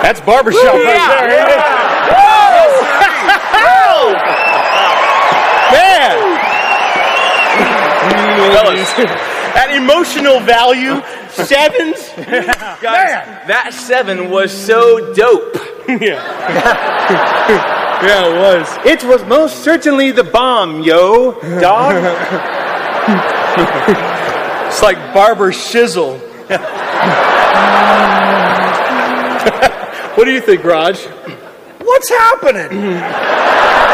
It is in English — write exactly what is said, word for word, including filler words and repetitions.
That's barbershop Woo, right yeah. there. Yeah. Man. At emotional value, sevens. Guys, that seven was so dope. Yeah. Yeah, it was. It was most certainly the bomb, yo, dog. It's like barber shizzle. What do you think, Raj? What's happening?